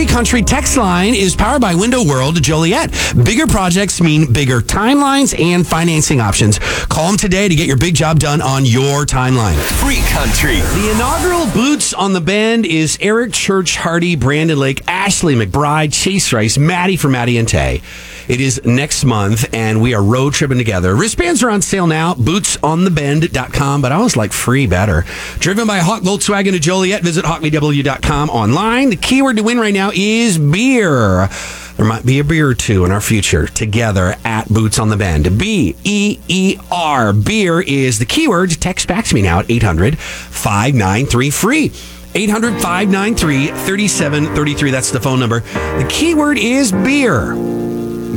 Country text line is powered by Window World Joliet. Bigger projects mean bigger timelines and financing options. Call them today to get your big job done on your timeline. Free Country. The inaugural Boots on the Bend is Eric Church Hardy, Brandon Lake, Ashley McBride, Chase Rice, Maddie for Maddie and Tay. It is next month, and we are road tripping together. Wristbands are on sale now, bootsonthebend.com, but I always like free better. Driven by Hawk Volkswagen of Joliet. Visit hawkvw.com online. The keyword to win right now is beer. There might be a beer or two in our future together at Boots on the Bend. B-E-E-R. Beer is the keyword. Text back to me now at 800-593-FREE. 800-593-3733. That's the phone number. The keyword is beer.